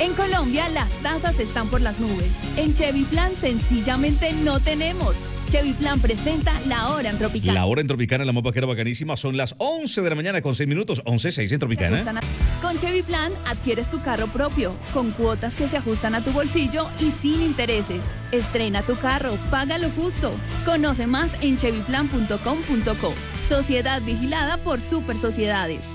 En Colombia las tasas están por las nubes. En Chevy Plan sencillamente no tenemos. Chevy Plan presenta La Hora en Tropicana. La Hora en Tropicana, la más vaquera bacanísima. Son las 11 de la mañana con 6 minutos. 11:06 en Tropicana. Con Chevy Plan adquieres tu carro propio, con cuotas que se ajustan a tu bolsillo y sin intereses. Estrena tu carro, págalo justo. Conoce más en chevyplan.com.co. Sociedad vigilada por Super Sociedades.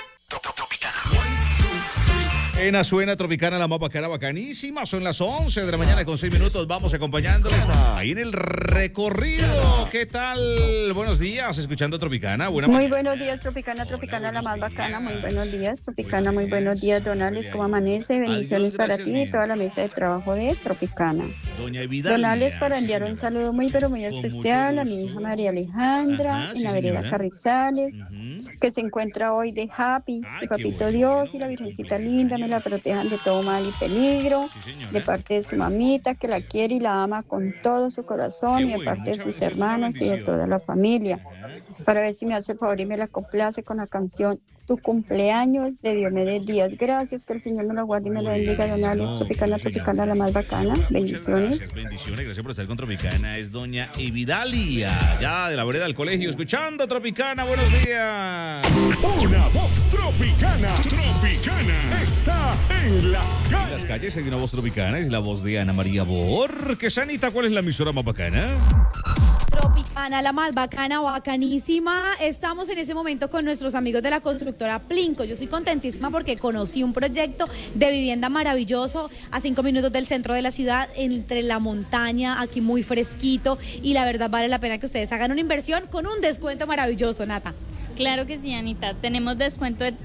Suena Tropicana, la más vaquera bacanísima. Son las 11 de la mañana con 6 minutos. Vamos acompañándoles ahí en el recorrido. ¿Qué tal? Buenos días, escuchando Tropicana. Muy buenos días, Tropicana, la más bacana. Muy buenos días, Tropicana. Muy buenos días, Donales. ¿Cómo amanece? Bendiciones para ti y toda la mesa de trabajo de Tropicana. Donales, para enviar un saludo muy, pero muy especial a mi hija María Alejandra, en la vereda Carrizales, que se encuentra hoy de happy. Que Papito Dios y la Virgencita Linda me la protejan de todo mal y peligro, de parte de su mamita, que la quiere y la ama con todo su corazón, y de parte de sus hermanos y de toda la familia. Para ver si me hace el favor y me la complace con la canción Tu Cumpleaños de Diomedes Díaz. Gracias, que el Señor me lo guarde y me lo bendiga. Donales, Tropicana, la más bacana. Bendiciones. Bendiciones, gracias por estar con Tropicana. Es doña Evidalia, ya de la vereda del colegio, escuchando Tropicana. Buenos días. Una voz tropicana. Tropicana está en las calles. En las calles hay una voz tropicana, es la voz de Ana María Borges. Anita, ¿cuál es la emisora más bacana? Tropicana, la más bacana, bacanísima. Estamos en ese momento con nuestros amigos de la constructora Plinko. Yo soy contentísima porque conocí un proyecto de vivienda maravilloso a 5 minutos del centro de la ciudad, entre la montaña, aquí muy fresquito, y la verdad vale la pena que ustedes hagan una inversión con un descuento maravilloso, Nata. Claro que sí, Anita. Tenemos descuento de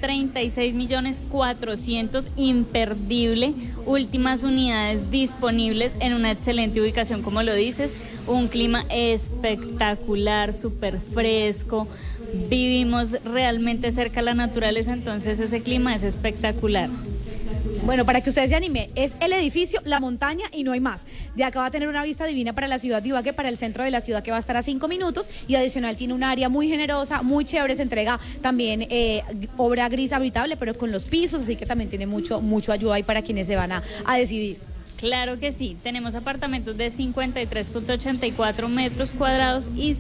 36.400.000, imperdible. Últimas unidades disponibles en una excelente ubicación, como lo dices. Un clima espectacular, súper fresco. Vivimos realmente cerca a la naturaleza, entonces ese clima es espectacular. Bueno, para que ustedes se animen, es el edificio, la montaña y no hay más. De acá va a tener una vista divina para la ciudad de Ibagué, para el centro de la ciudad, que va a estar a 5 minutos, y adicional tiene un área muy generosa, muy chévere. Se entrega también obra gris habitable, pero con los pisos, así que también tiene mucho ayuda ahí para quienes se van a decidir. Claro que sí, tenemos apartamentos de 53.84 metros cuadrados y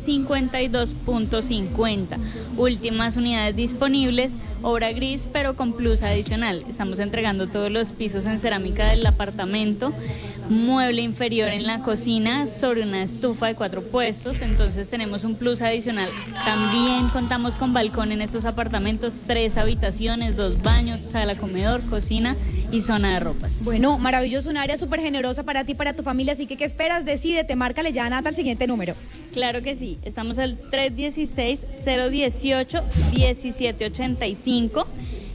52.50. Últimas unidades disponibles, obra gris pero con plus adicional. Estamos entregando todos los pisos en cerámica del apartamento, mueble inferior en la cocina sobre una estufa de 4 puestos, entonces tenemos un plus adicional. También contamos con balcón en estos apartamentos, 3 habitaciones, 2 baños, sala, comedor, cocina y zona de ropas. Bueno, maravilloso, un área súper generosa para ti y para tu familia, así que ¿qué esperas? Decídete, márcale ya, Nata, al siguiente número. Claro que sí, estamos al 316-018-1785,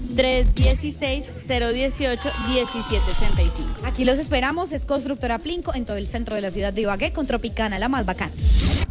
316-018-1785. Aquí los esperamos, es Constructora Plinko en todo el centro de la ciudad de Ibagué, con Tropicana, la más bacana.